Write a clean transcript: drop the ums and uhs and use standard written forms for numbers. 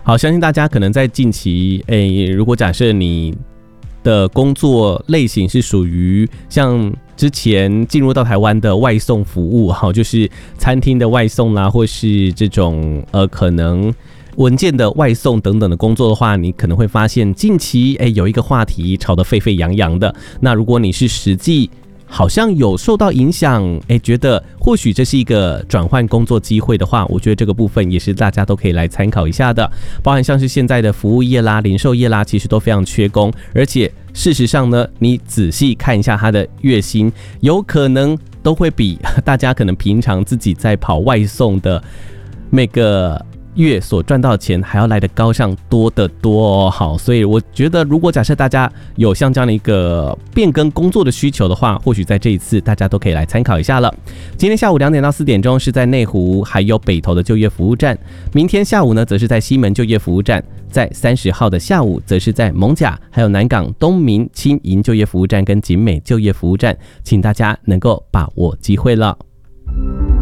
好，相信大家可能在近期，如果假设你的工作类型是属于像之前进入到台湾的外送服务，好，就是餐厅的外送啦，或是这种可能文件的外送等等的工作的话，你可能会发现近期有一个话题炒得沸沸扬扬的。那如果你是实际好像有受到影响，觉得或许这是一个转换工作机会的话，我觉得这个部分也是大家都可以来参考一下的。包含像是现在的服务业啦、零售业啦，其实都非常缺工，而且事实上呢，你仔细看一下它的月薪，有可能都会比大家可能平常自己在跑外送的每个月所赚到的钱还要来得高上多得多哦。好，所以我觉得如果假设大家有像这样的一个变更工作的需求的话，或许在这一次大家都可以来参考一下了。今天下午2点到4点钟是在内湖还有北投的就业服务站，明天下午呢则是在西门就业服务站，在30号的下午则是在艋舺还有南港东明青营就业服务站跟景美就业服务站，请大家能够把握机会了。